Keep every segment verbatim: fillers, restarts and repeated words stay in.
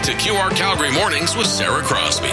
to Q R Calgary Mornings with Sarah Crosby.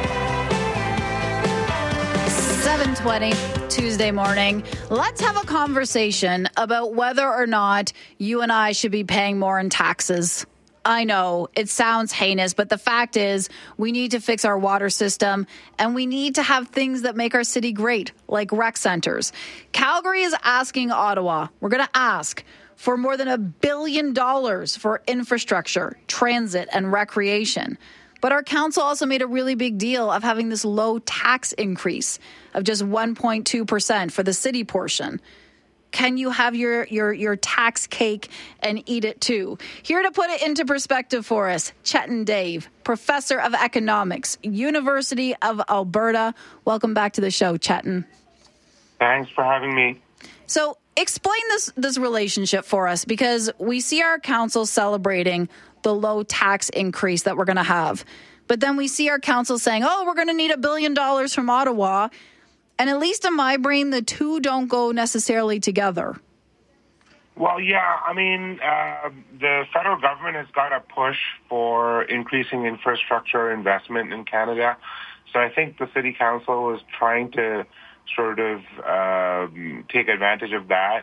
seven twenty, Tuesday morning. Let's have a conversation about whether or not you and I should be paying more in taxes. I know it sounds heinous, but the fact is we need to fix our water system and we need to have things that make our city great, like rec centers. Calgary is asking Ottawa, we're going to ask for more than a billion dollars for infrastructure, transit, and recreation. But our council also made a really big deal of having this low tax increase of just one point two percent for the city portion. Can you have your, your, your tax cake and eat it too? Here to put it into perspective for us, Chetan Dave, Professor of Economics, University of Alberta. Welcome back to the show, Chetan. Thanks for having me. So explain this, this relationship for us, because we see our council celebrating the low tax increase that we're going to have. But then we see our council saying, oh, we're going to need a billion dollars from Ottawa. And at least in my brain, the two don't go necessarily together. Well, yeah, I mean, uh, the federal government has got a push for increasing infrastructure investment in Canada. So I think the city council is trying to sort of um, take advantage of that.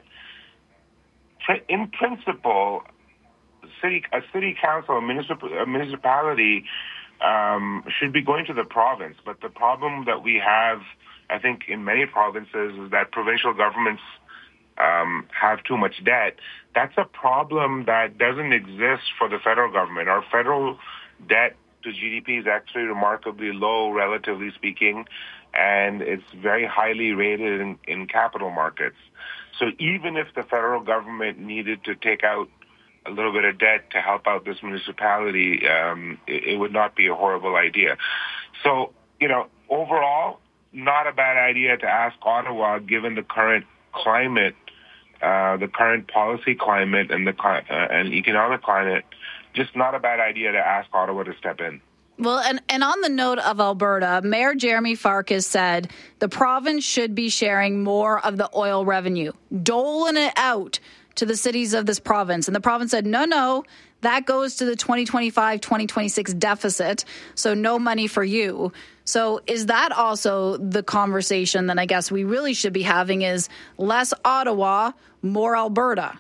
In principle, city, a city council, a, municip- a municipality um, should be going to the province. But the problem that we have, I think, in many provinces is that provincial governments um, have too much debt. That's a problem that doesn't exist for the federal government. Our federal debt to G D P is actually remarkably low, relatively speaking, and it's very highly rated in, in capital markets. So even if the federal government needed to take out a little bit of debt to help out this municipality, um, it, it would not be a horrible idea. So, you know, overall, not a bad idea to ask Ottawa, given the current climate, uh, the current policy climate and the uh, and economic climate, just not a bad idea to ask Ottawa to step in. Well, and, and on the note of Alberta, Mayor Jeremy Farkas said the province should be sharing more of the oil revenue, doling it out to the cities of this province. And the province said, no, no, that goes to the twenty twenty-five twenty twenty-six deficit, so no money for you. So is that also the conversation that I guess we really should be having, is less Ottawa, more Alberta?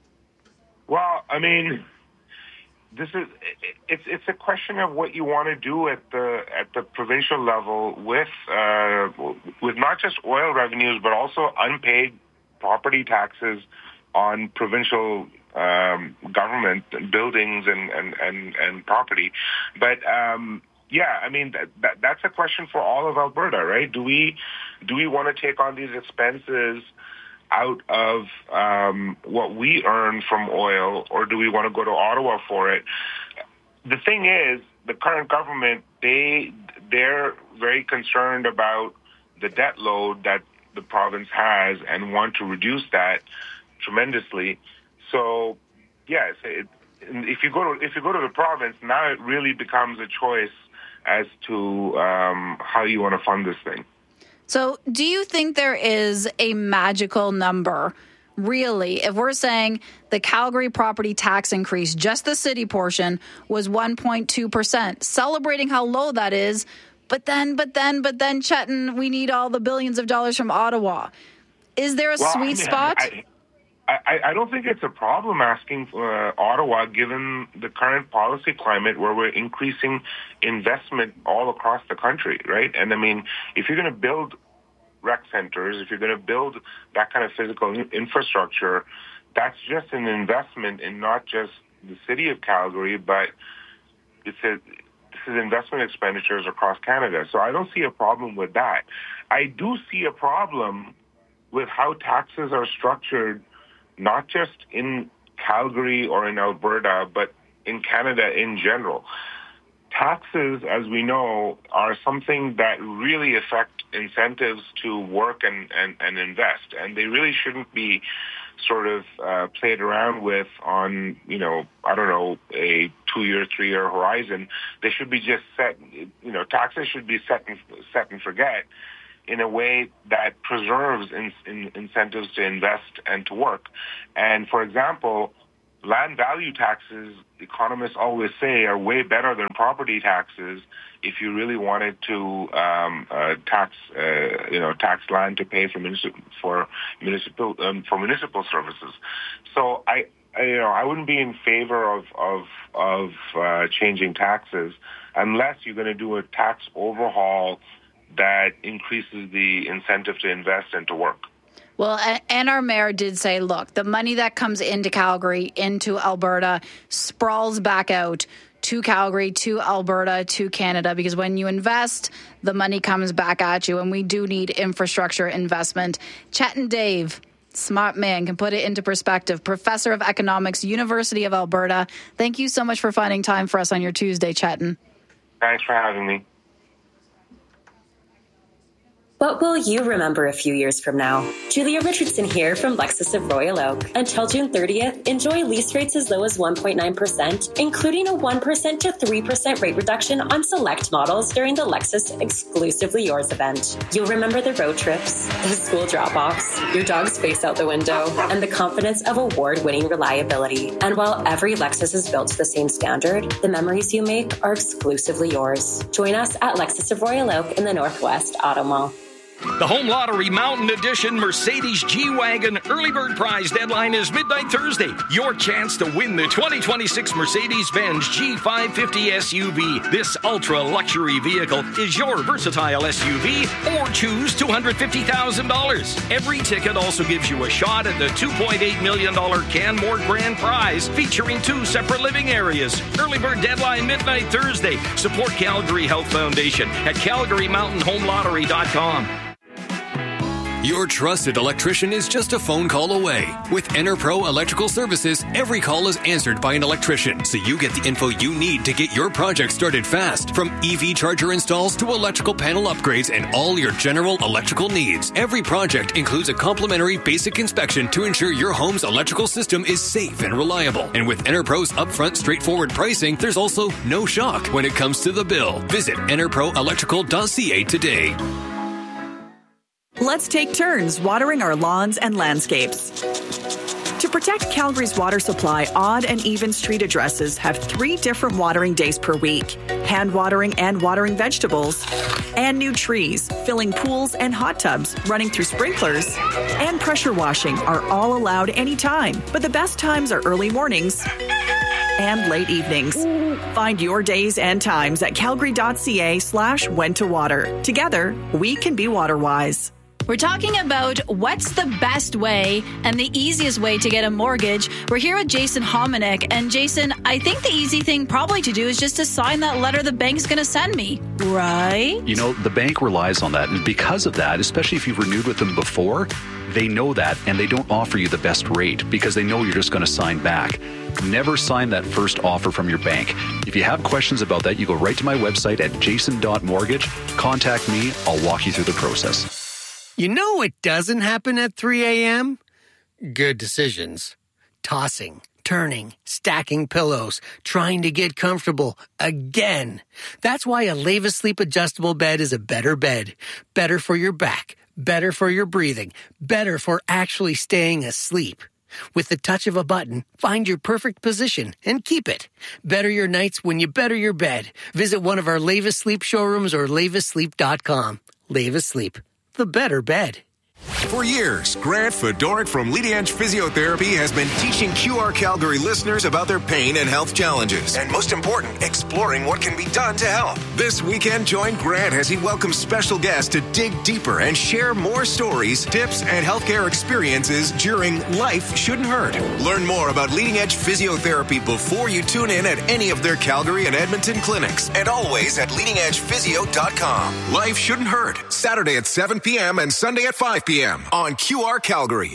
Well, I mean, this is it's it's a question of what you want to do at the at the provincial level with uh, with not just oil revenues but also unpaid property taxes on provincial um, government buildings and, and, and, and property. But um, yeah, I mean that, that that's a question for all of Alberta, right? Do we do we want to take on these expenses out of um, what we earn from oil, or do we want to go to Ottawa for it? The thing is, the current government, they, they're very concerned about the debt load that the province has and want to reduce that tremendously. So, yes, it, if you go to if you go to the province, now it really becomes a choice as to um, how you want to fund this thing. So do you think there is a magical number, really, if we're saying the Calgary property tax increase, just the city portion, was one point two percent, celebrating how low that is, but then, but then, but then, Chetan, we need all the billions of dollars from Ottawa. Is there a well, sweet I mean, spot? I, I, I don't think it's a problem asking for uh, Ottawa, given the current policy climate where we're increasing investment all across the country, right? And I mean, if you're going to build rec centers, if you're going to build that kind of physical infrastructure, that's just an investment in not just the city of Calgary, but it's a, this is investment expenditures across Canada. So I don't see a problem with that. I do see a problem with how taxes are structured, not just in Calgary or in Alberta, but in Canada in general. Taxes, as we know, are something that really affect incentives to work and, and, and invest. And they really shouldn't be sort of uh, played around with on, you know, I don't know, a two-year, three-year horizon. They should be just set, you know, taxes should be set and, set and forget in a way that preserves in, in incentives to invest and to work. And for example, land value taxes, economists always say, are way better than property taxes if you really wanted to um, uh, tax, uh, you know, tax land to pay for municipal for municipal um, for municipal services. So I, I, you know, I wouldn't be in favor of of of uh, changing taxes unless you're going to do a tax overhaul that increases the incentive to invest and to work. Well, and our mayor did say, look, the money that comes into Calgary, into Alberta, sprawls back out to Calgary, to Alberta, to Canada, because when you invest, the money comes back at you, and we do need infrastructure investment. Chetan Dave, smart man, can put it into perspective. Professor of Economics, University of Alberta. Thank you so much for finding time for us on your Tuesday, Chetan. Thanks for having me. What will you remember a few years from now? Julia Richardson here from Lexus of Royal Oak. Until June thirtieth, enjoy lease rates as low as one point nine percent, including a one percent to three percent rate reduction on select models during the Lexus Exclusively Yours event. You'll remember the road trips, the school drop-offs, your dog's face out the window, and the confidence of award-winning reliability. And while every Lexus is built to the same standard, the memories you make are exclusively yours. Join us at Lexus of Royal Oak in the Northwest Auto Mall. The Home Lottery Mountain Edition Mercedes G-Wagon Early Bird Prize deadline is midnight Thursday. Your chance to win the twenty twenty-six Mercedes-Benz G five fifty S U V. This ultra-luxury vehicle is your versatile S U V, or choose two hundred fifty thousand dollars. Every ticket also gives you a shot at the two point eight million dollars Canmore Grand Prize, featuring two separate living areas. Early Bird deadline midnight Thursday. Support Calgary Health Foundation at calgary mountain home lottery dot com. Your trusted electrician is just a phone call away. With EnerPro Electrical Services, every call is answered by an electrician, so you get the info you need to get your project started fast. From E V charger installs to electrical panel upgrades and all your general electrical needs. Every project includes a complimentary basic inspection to ensure your home's electrical system is safe and reliable. And with EnerPro's upfront, straightforward pricing, there's also no shock when it comes to the bill. Visit ener pro electrical dot c a today. Let's take turns watering our lawns and landscapes. To protect Calgary's water supply, odd and even street addresses have three different watering days per week. Hand watering and watering vegetables, and new trees, filling pools and hot tubs, running through sprinklers, and pressure washing are all allowed anytime. But the best times are early mornings and late evenings. Find your days and times at calgary dot c a slash when to water. Together, we can be water wise. We're talking about what's the best way and the easiest way to get a mortgage. We're here with Jason Hominick. And Jason, I think the easy thing probably to do is just to sign that letter the bank's going to send me, right? You know, the bank relies on that. And because of that, especially if you've renewed with them before, they know that and they don't offer you the best rate because they know you're just going to sign back. Never sign that first offer from your bank. If you have questions about that, you go right to my website at jason dot mortgage. Contact me. I'll walk you through the process. You know what doesn't happen at three a.m.? Good decisions. Tossing, turning, stacking pillows, trying to get comfortable again. That's why a Leva Sleep adjustable bed is a better bed. Better for your back, better for your breathing, better for actually staying asleep. With the touch of a button, find your perfect position and keep it. Better your nights when you better your bed. Visit one of our Leva Sleep showrooms or leva sleep dot com. Leva Sleep, the better bed. For years, Grant Fedoruk from Leading Edge Physiotherapy has been teaching Q R Calgary listeners about their pain and health challenges. And most important, exploring what can be done to help. This weekend, join Grant as he welcomes special guests to dig deeper and share more stories, tips, and healthcare experiences during Life Shouldn't Hurt. Learn more about Leading Edge Physiotherapy before you tune in at any of their Calgary and Edmonton clinics. And always at leading edge physio dot com. Life Shouldn't Hurt, Saturday at seven p.m. and Sunday at five p.m. on Q R Calgary.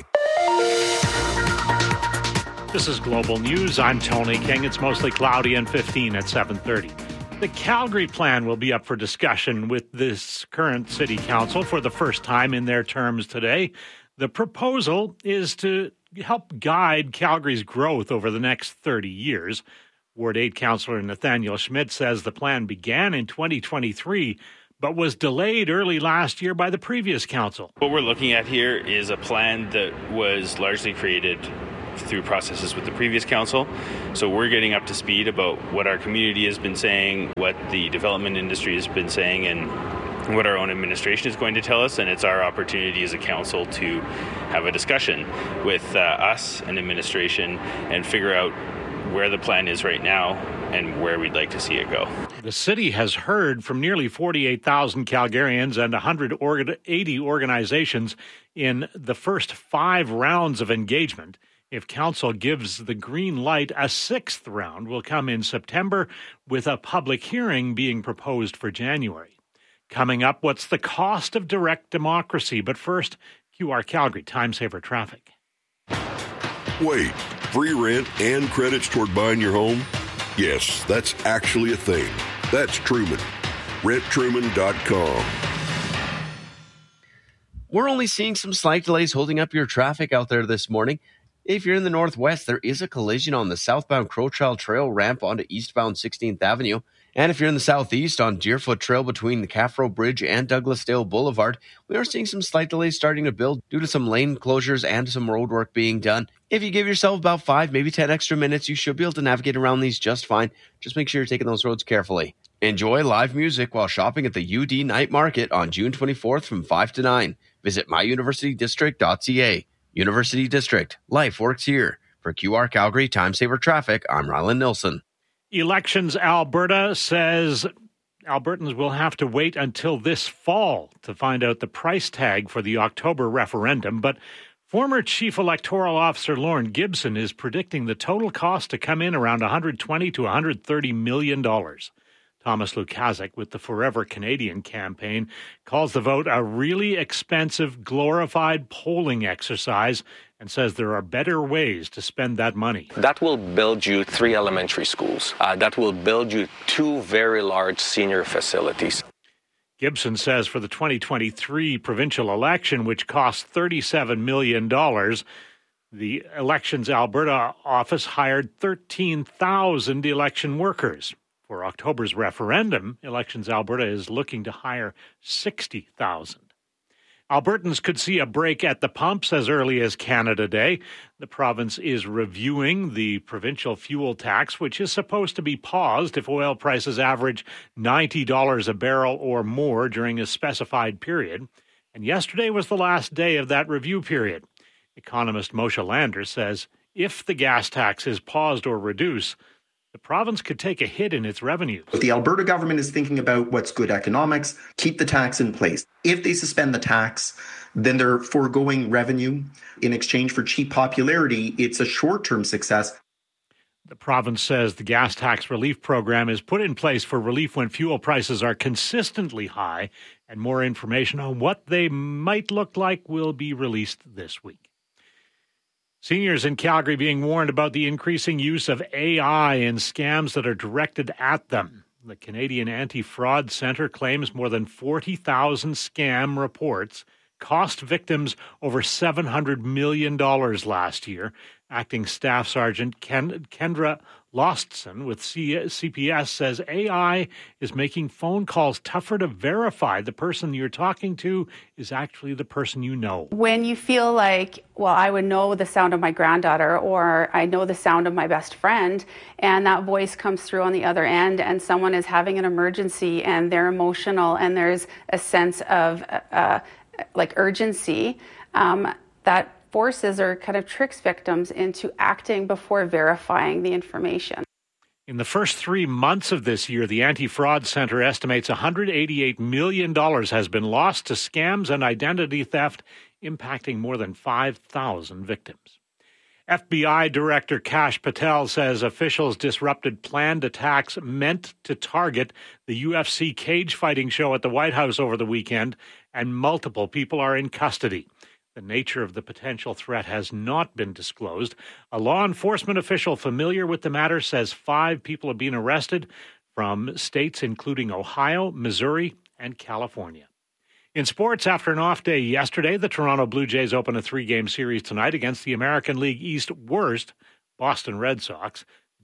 This is Global News. I'm Tony King. It's mostly cloudy and fifteen at seven thirty. The Calgary plan will be up for discussion with this current city council for the first time in their terms today. The proposal is to help guide Calgary's growth over the next thirty years. Ward eight Councillor Nathaniel Schmidt says the plan began in twenty twenty-three, but was delayed early last year by the previous council. What we're looking at here is a plan that was largely created through processes with the previous council. So we're getting up to speed about what our community has been saying, what the development industry has been saying, and what our own administration is going to tell us. And it's our opportunity as a council to have a discussion with uh, us and administration and figure out where the plan is right now and where we'd like to see it go. The city has heard from nearly forty-eight thousand Calgarians and one hundred eighty organizations in the first five rounds of engagement. If council gives the green light, a sixth round will come in September, with a public hearing being proposed for January. Coming up, what's the cost of direct democracy? But first, Q R Calgary Time Saver Traffic. Wait, free rent and credits toward buying your home? Yes, that's actually a thing. That's Truman. rent truman dot com. We're only seeing some slight delays holding up your traffic out there this morning. If you're in the northwest, there is a collision on the southbound Crowchild Trail ramp onto eastbound sixteenth Avenue. And if you're in the southeast on Deerfoot Trail between the Caffro Bridge and Douglasdale Boulevard, we are seeing some slight delays starting to build due to some lane closures and some road work being done. If you give yourself about five, maybe ten extra minutes, you should be able to navigate around these just fine. Just make sure you're taking those roads carefully. Enjoy live music while shopping at the U D Night Market on June twenty-fourth from five to nine. Visit my university district dot c a. University District. Life works here. For Q R Calgary Time Saver Traffic, I'm Ryland Nilsson. Elections Alberta says Albertans will have to wait until this fall to find out the price tag for the October referendum. But former Chief Electoral Officer Lauren Gibson is predicting the total cost to come in around one hundred twenty to one hundred thirty million dollars. Thomas Lukaszuk with the Forever Canadian campaign calls the vote a really expensive, glorified polling exercise and says there are better ways to spend that money. That will build you three elementary schools. Uh, that will build you two very large senior facilities. Gibson says for the twenty twenty-three provincial election, which cost thirty-seven million dollars, the Elections Alberta office hired thirteen thousand election workers. For October's referendum, Elections Alberta is looking to hire sixty thousand. Albertans could see a break at the pumps as early as Canada Day. The province is reviewing the provincial fuel tax, which is supposed to be paused if oil prices average ninety dollars a barrel or more during a specified period. And yesterday was the last day of that review period. Economist Moshe Lander says if the gas tax is paused or reduced, the province could take a hit in its revenues. But the Alberta government is thinking about what's good economics, keep the tax in place. If they suspend the tax, then they're foregoing revenue in exchange for cheap popularity. It's a short-term success. The province says the gas tax relief program is put in place for relief when fuel prices are consistently high, and more information on what they might look like will be released this week. Seniors in Calgary being warned about the increasing use of A I in scams that are directed at them. The Canadian Anti-Fraud Centre claims more than forty thousand scam reports cost victims over seven hundred million dollars last year. Acting Staff Sergeant Ken- Kendra Lostson with C- C P S says A I is making phone calls tougher to verify the person you're talking to is actually the person you know. When you feel like, well, I would know the sound of my granddaughter or I know the sound of my best friend, and that voice comes through on the other end and someone is having an emergency and they're emotional and there's a sense of uh, like urgency, um, that forces or kind of tricks victims into acting before verifying the information. In the first three months of this year, the Anti-Fraud Centre estimates one hundred eighty-eight million dollars has been lost to scams and identity theft, impacting more than five thousand victims. F B I Director Kash Patel says officials disrupted planned attacks meant to target the U F C cage fighting show at the White House over the weekend, and multiple people are in custody. The nature of the potential threat has not been disclosed. A law enforcement official familiar with the matter says five people have been arrested from states including Ohio, Missouri, and California. In sports, after an off day yesterday, the Toronto Blue Jays open a three-game series tonight against the American League East worst Boston Red Sox.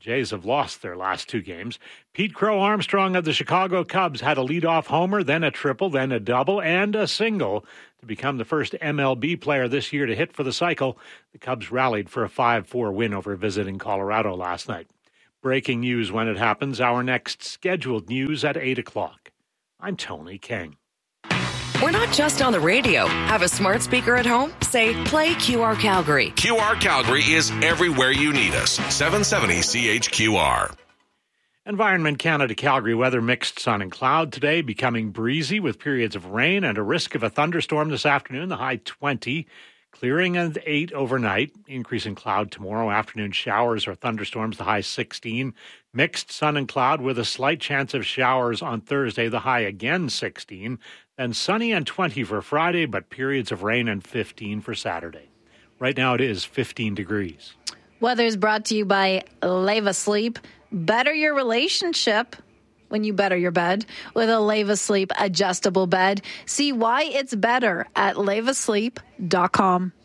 Jays have lost their last two games. Pete Crow Armstrong of the Chicago Cubs had a leadoff homer, then a triple, then a double, and a single to become the first M L B player this year to hit for the cycle. The Cubs rallied for a five four win over visiting Colorado last night. Breaking news when it happens. Our next scheduled news at eight o'clock. I'm Tony King. We're not just on the radio. Have a smart speaker at home? Say, play Q R Calgary. Q R Calgary is everywhere you need us. seven seventy C H Q R. Environment Canada Calgary weather, mixed sun and cloud today, becoming breezy with periods of rain and a risk of a thunderstorm this afternoon, the high twenty. Clearing at eight overnight, increasing cloud tomorrow, afternoon showers or thunderstorms, the high sixteen. Mixed sun and cloud with a slight chance of showers on Thursday, the high again sixteen. Then sunny and twenty for Friday, but periods of rain and fifteen for Saturday. Right now it is fifteen degrees. Weather is brought to you by Leva Sleep. Better your relationship when you better your bed with a Leva Sleep adjustable bed. See why it's better at leva sleep dot com.